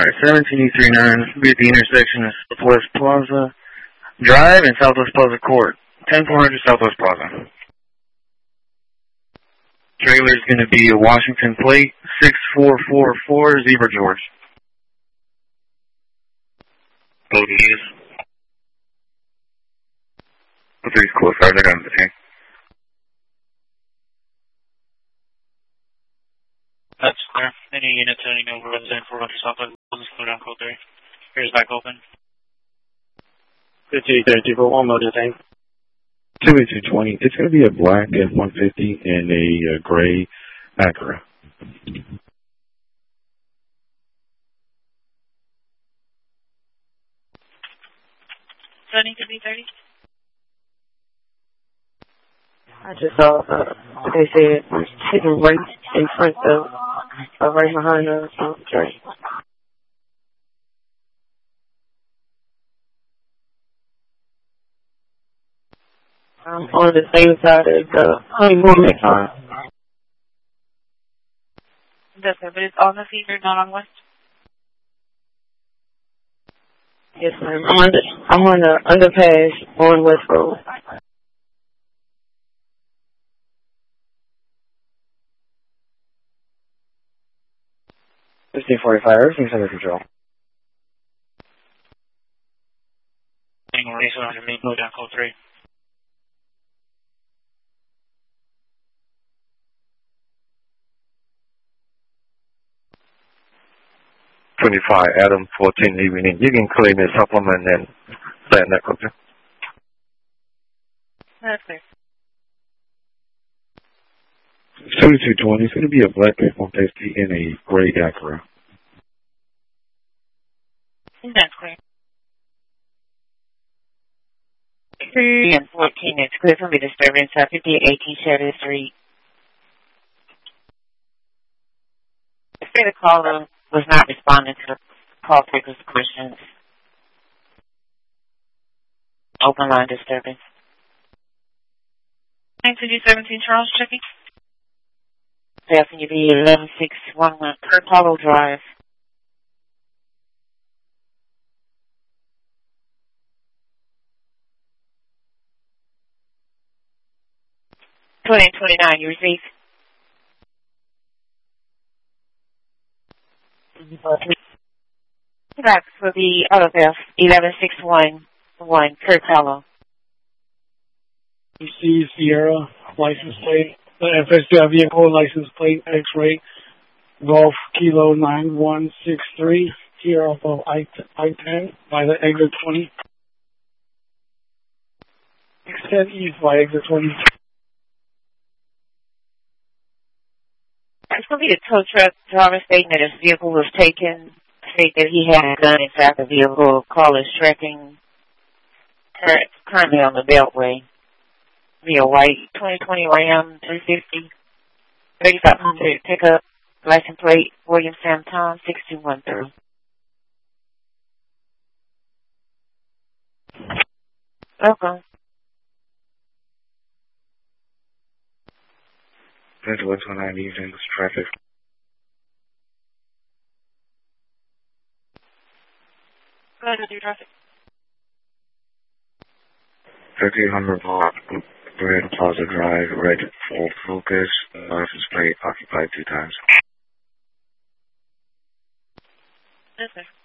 Alright, 17239 will be at the intersection of Southwest Plaza Drive and Southwest Plaza Court. 10400 Southwest Plaza. Trailer is going to be a Washington plate, 6444 Zebra George. Both units. The 3's cool, sorry, I got him the tank. That's clear. Any units turning over resident 400 Southwest, please slow down code 3. Here's back open. 5030 for one motor tank. 28220. It's going to be a black F-150 and a gray Acura. 30. I just saw, they said, sitting right in front of, right behind us, train. On the same side as the honeymoon car. Yes, sir, but it's on the feeder, not on west? Yes, ma'am. I'm on the underpass on West Road. Everything's under control. Angle race 100 meet, slow down code 3. Adam 14 evening. You can claim a supplement and plan that quickly. That's clear. 7220. It's going to be a black F-150 and a gray Acura. That's clear. 3 and 14, it's clear for me disturbance at 5818 Sheridan Street. The caller was not responding to the call taker's questions. Open line disturbance. 917 Charles, checking. Asking you to be 11611 Kurt Hollow Drive. $20.29, you received? That's for the autograph, 11611 Kurt Hollow. Receive Sierra license plate, the FSDI vehicle license plate X-ray Golf Kilo 9163 here off of I-10 by the exit 20. Extend east by exit 20. It's going to be the tow truck driver stating that his vehicle was taken, state that he had a gun inside the vehicle. Call is tracking currently on the Beltway. Via white 2020 Ram 350, 3500 pickup, license plate William Sam Tom 6213. Welcome. 129 evening traffic. Go ahead with your traffic. 3800 block, Grand Plaza Drive, red full focus, license plate occupied 2 times. Yes, sir.